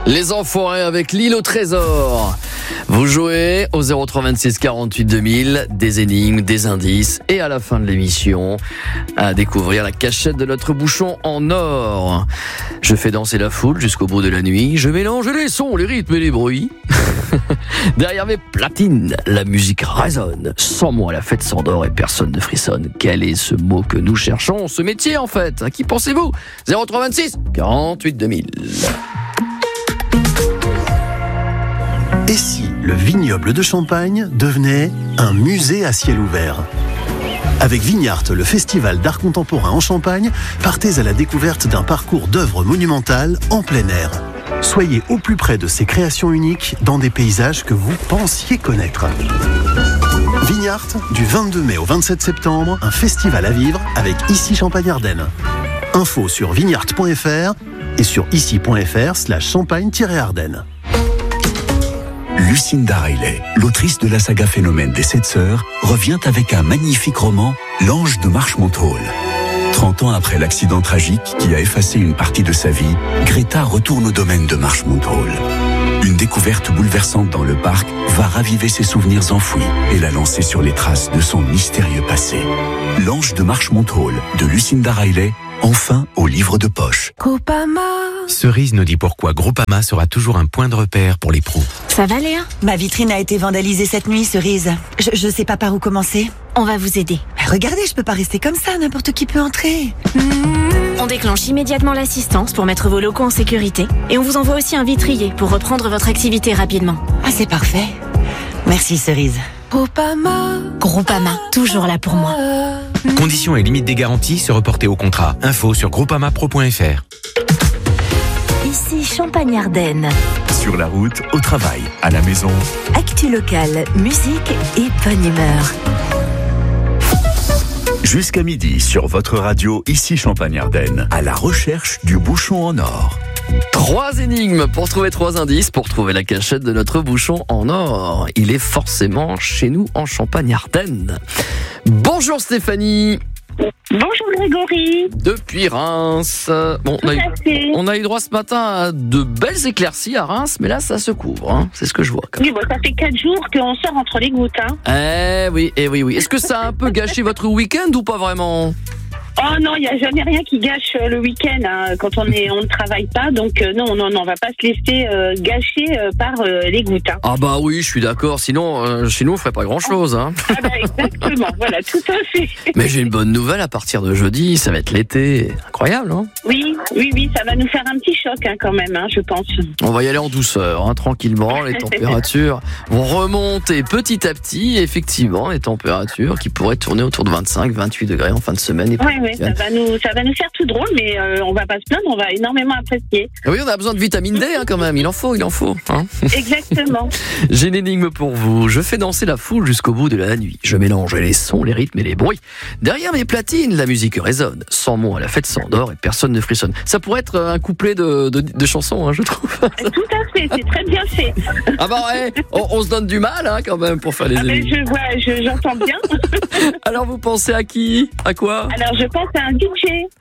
Les Enfoirés avec l'île au trésor. Vous jouez au 03 26 48 2000, des énigmes, des indices et à la fin de l'émission, à découvrir la cachette de notre bouchon en or. Je fais danser la foule jusqu'au bout de la nuit, je mélange les sons, les rythmes et les bruits. Derrière mes platines, la musique résonne. Sans moi, la fête s'endort et personne ne frissonne. Quel est ce mot que nous cherchons, ce métier en fait? À qui pensez-vous? 03 26 48 2000. Et si le vignoble de Champagne devenait un musée à ciel ouvert? Avec Vignart, le festival d'art contemporain en Champagne, partez à la découverte d'un parcours d'œuvres monumentales en plein air. Soyez au plus près de ces créations uniques dans des paysages que vous pensiez connaître. Vignart, du 22 mai au 27 septembre, un festival à vivre avec Ici Champagne-Ardenne. Info sur vignart.fr et sur ici.fr/champagne-ardenne. Lucinda Riley, l'autrice de la saga Phénomène des 7 sœurs, revient avec un magnifique roman, L'Ange de Marchmont Hall. 30 ans après l'accident tragique qui a effacé une partie de sa vie, Greta retourne au domaine de Marchmont Hall. Une découverte bouleversante dans le parc va raviver ses souvenirs enfouis et la lancer sur les traces de son mystérieux passé. L'Ange de Marchmont Hall de Lucinda Riley, enfin au livre de poche. Groupama. Cerise nous dit pourquoi Groupama sera toujours un point de repère pour les pros. Ça va Léa? Ma vitrine a été vandalisée cette nuit, Cerise. Je sais pas par où commencer. On va vous aider. Regardez, je peux pas rester comme ça, n'importe qui peut entrer. On déclenche immédiatement l'assistance pour mettre vos locaux en sécurité. Et on vous envoie aussi un vitrier pour reprendre votre activité rapidement. Ah, c'est parfait. Merci, Cerise. Groupama, toujours là pour moi. Conditions et limites des garanties se reporter au contrat. Info sur groupamapro.fr. Ici Champagne-Ardenne. Sur la route, au travail, à la maison. Actu locale, musique et bonne humeur. Jusqu'à midi sur votre radio, ici Champagne-Ardenne, à la recherche du bouchon en or. 3 énigmes pour trouver 3 indices, pour trouver la cachette de notre bouchon en or. Il est forcément chez nous en Champagne-Ardenne. Bonjour Stéphanie. Bonjour Grégory. Depuis Reims. Bon, on a eu droit ce matin à de belles éclaircies à Reims, mais là ça se couvre, hein. C'est ce que je vois. Oui, bon, ça fait 4 jours qu'on sort entre les gouttes. Hein. Eh oui. Est-ce que ça a un peu gâché votre week-end ou pas vraiment? Oh non, il n'y a jamais rien qui gâche le week-end hein, quand on ne travaille pas. Donc non, on va pas se laisser gâcher par les gouttes. Hein. Ah bah oui, je suis d'accord. Sinon, chez nous, on ferait pas grand-chose. Hein. Ah bah exactement, voilà, tout à fait. Mais j'ai une bonne nouvelle, à partir de jeudi, ça va être l'été. Incroyable, hein? Oui, ça va nous faire un petit choc hein, quand même, hein, je pense. On va y aller en douceur, hein, tranquillement. Les températures vont remonter petit à petit. Effectivement, les températures qui pourraient tourner autour de 25-28 degrés en fin de semaine. Oui, ça va nous faire tout drôle, mais on va pas se plaindre, on va énormément apprécier. Oui, on a besoin de vitamine D hein, quand même, il en faut. Hein. Exactement. J'ai une énigme pour vous. Je fais danser la foule jusqu'au bout de la nuit. Je mélange les sons, les rythmes et les bruits. Derrière mes platines, la musique résonne. Sans moi, la fête s'endort et personne ne frissonne. Ça pourrait être un couplet de chansons, hein, je trouve. Tout à fait, c'est très bien fait. Ah bah ouais, on se donne du mal hein, quand même pour faire les énigmes. J'entends bien. Alors vous pensez à qui? À quoi? Alors je pense à un DJ.